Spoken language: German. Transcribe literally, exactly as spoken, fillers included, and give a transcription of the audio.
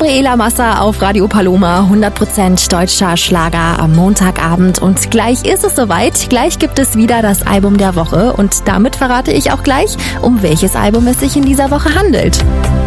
Gabriela Massa auf Radio Paloma, hundert Prozent deutscher Schlager am Montagabend. Und gleich ist es soweit. Gleich gibt es wieder das Album der Woche. Und damit verrate ich auch gleich, um welches Album es sich in dieser Woche handelt.